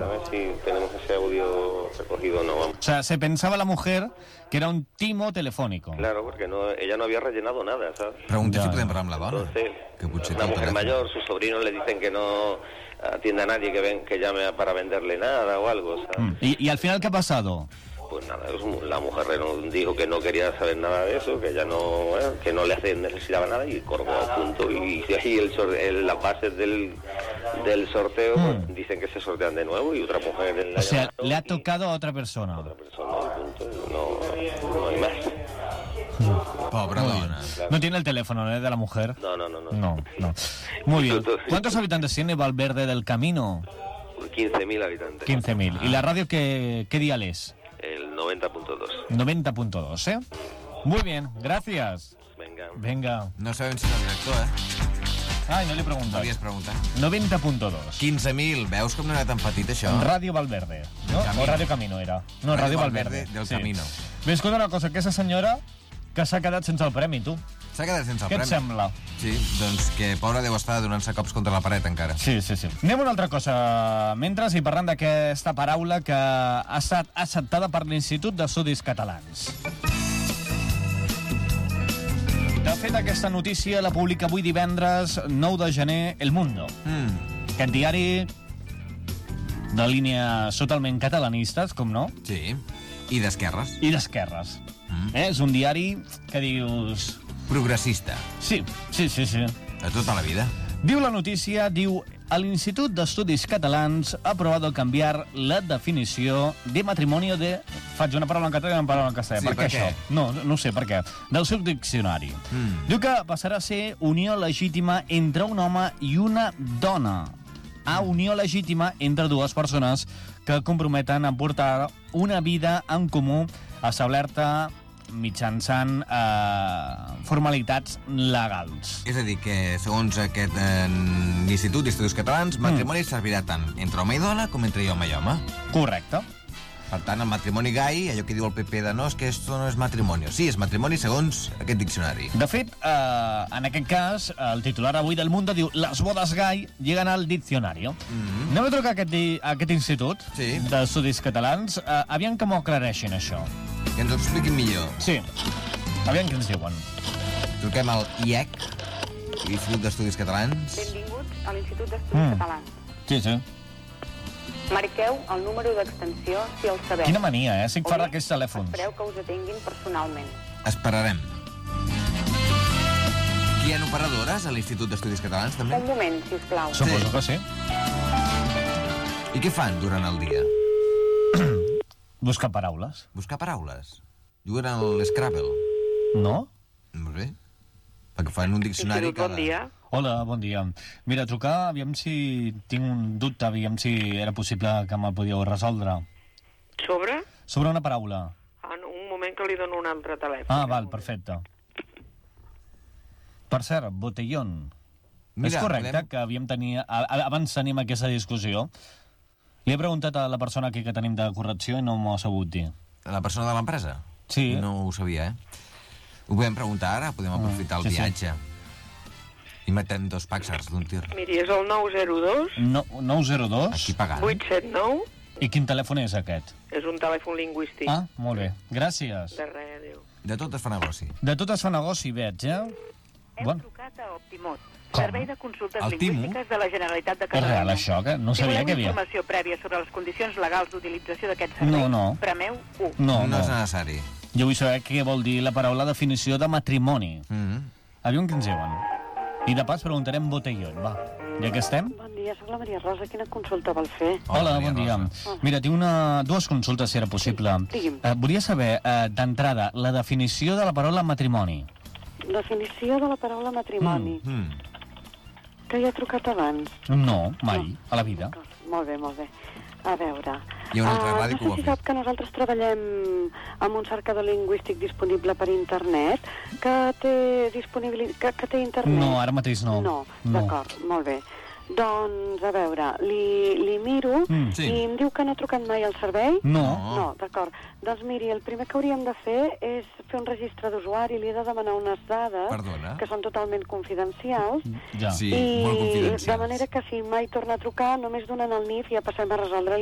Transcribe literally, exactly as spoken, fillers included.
a ver si tenemos ese audio recogido o no. Vamos. O sea, se pensaba la mujer que era un timo telefónico. Claro, porque no, ella no había rellenado nada, ¿sabes? Pregunta Ja. si podem parlar amb la dona. Entonces, que potser una té el mujer telèfon. mayor, sus sobrinos le dicen que no atienda a nadie que ven que llame para venderle nada o algo, ¿sabes? Mm. ¿Y, ¿Y al final qué ha pasado? Pues nada, la mujer dijo que no quería saber nada de eso, que ya no, eh, que no le hace, necesitaba nada y colgó a punto. Y, y ahí el, el, las bases del, del sorteo Mm. pues, dicen que se sortean de nuevo y otra mujer... En la O sea, llamada, le ha tocado a otra persona. otra persona y punto, no, no hay más. Pobra Muy dona. bien. No tiene el teléfono, ¿eh, de la mujer? No, no, no. no. No, no. Muy bien. ¿Cuántos habitantes tiene Valverde del Camino? quince mil habitantes. quince mil. ¿Y la radio qué, qué dial es? El noventa punto dos. noventa punto dos, ¿eh? Muy bien, gracias. Venga. Venga. No sabem si és el director, eh? Ai, no li he No preguntat. havies preguntat. noventa punto dos. quinze mil, veus com no era tan petit, això? Ràdio Valverde, no? Camino. O Ràdio Camino era. No, Ràdio Ràdio Valverde Valverde. del Camino. Bé, escolta una cosa, aquesta senyora que s'ha quedat sense el premi, tu. S'ha quedat sense el Què et premi. sembla? Sí, doncs que pobra deu estar donant-se cops contra la paret encara. Sí, sí, sí. Anem a una altra cosa. Mentre, i parlant d'aquesta paraula que ha estat acceptada per l'Institut d'Estudis Catalans. De fet, aquesta notícia la publica avui divendres nou de gener El Mundo. Mm, Aquest diari de línies totalment catalanistes, com no, sí, i d'esquerres. i d'esquerres. Mm. Eh? És un diari que dius... Progressista, Sí, sí, sí, sí. de tota la vida. Diu la notícia, diu... El Institut d'Estudis Catalans ha aprovat canviar la definició de matrimoni de... Faig una paraula en català i una paraula en castellà. Sí, per, per què què? això? No, no ho sé per què. Del seu diccionari. Mm. Diu que passarà a ser unió legítima entre un home i una dona. A unió legítima entre dues persones que comprometen a portar una vida en comú establerta mitjançant eh, formalitats legals. És a dir, que segons aquest eh, Institut d'Estudis Catalans, matrimoni servirà tant entre home i dona com entre home i home. Correcte. Per tant, el matrimoni gai, allò que diu el P P de no, és que esto no és matrimoni. Sí, és matrimoni segons aquest diccionari. De fet, eh, en aquest cas, el titular avui del Mundo diu «Las bodas gay llegan al diccionario». Mm-hmm. Anem a trucar a aquest, di- a aquest institut Sí. d'estudis catalans. Eh, aviam que m'ho aclareixin, això. Que ens ho expliquin millor. Sí. Aviam què ens diuen. Truquem al I E C, Institut d'Estudis Catalans. Benvinguts a l'Institut d'Estudis Mm. Catalans. Sí, sí. Marqueu el número d'extensió si el sabeu. Quina mania, eh? Estic O fart bé, d'aquests telèfons. Espereu que us atenguin personalment. Esperarem. Hi ha operadores a l'Institut d'Estudis Catalans, també? Un moment, si us plau. Suposo que sí. I què fan durant el dia? Buscar paraules. Buscar paraules. Juguen al Scrabble. No? Molt bé. Perquè fan un diccionari Institut, bon dia. Hola, bon dia. Mira, trucar, aviam si tinc un dubte, aviam si era possible que me'l podíeu resoldre. Sobre? Sobre una paraula. Ah, no, un moment que li dono un altre telèfon. Ah, val, perfecte. Per cert, botellón. Mira, és correcte podem- que havíem tenir... a- a- Abans tenim aquesta discussió. Li he preguntat a la persona aquí que tenim de correcció i no m'ho ha sabut dir. La persona de l'empresa? Sí. No ho sabia, eh? Ho podem preguntar ara, podem aprofitar el sí, sí. viatge. I matem dos pàxars d'un tir. Miri, és el nou zero dos, No, nou zero dos. Aquí pagant. vuit set nou. I quin telèfon és aquest? És un telèfon lingüístic. Ah, molt bé. Gràcies. De res, adéu. De tot es fa negoci. De tot es fa negoci, veig, eh? Hem Bon. trucat a Optimot, Com? Servei de Consultes El Timo? Lingüístiques de la Generalitat de És real, Catalunya. això, que no Si sabia voleu que hi havia. informació prèvia sobre les condicions legals d'utilització d'aquest servei, No, no. premeu u. No, no no. és necessari. Jo vull saber què vol dir la paraula definició de matrimoni. Mm -hmm. Aviam què ens diuen. I de pas preguntarem botellón, va. Ja que estem? Bon dia, soc la Maria Rosa. Quina consulta vol fer? Hola, Maria bon dia. Rosa. Mira, tinc una, dues consultes, si era possible. digui'm. Eh, volia saber, eh, d'entrada, la definició de la paraula matrimoni. Definició de la paraula matrimoni. Mm. Que ja he trucat abans. No, mai, a la vida. Molt bé, molt bé. A veure... Hi ha una altra Ah, ràdio que ho no ha sé si fet. sap que nosaltres treballem amb un cercador lingüístic disponible per internet, que té disponibilitat... Que, que té internet. No, ara mateix no. No, No. d'acord, molt bé. Doncs, a veure, li, li miro Mm, sí. i em diu que no ha trucat mai al servei? No. No, d'acord. Doncs miri, el primer que hauríem de fer és fer un registre d'usuari, li he de demanar unes dades Perdona? que són totalment confidencials, Ja. Sí, i molt confidencials. de manera que si mai torna a trucar, només donant el N I F ja passem a resoldre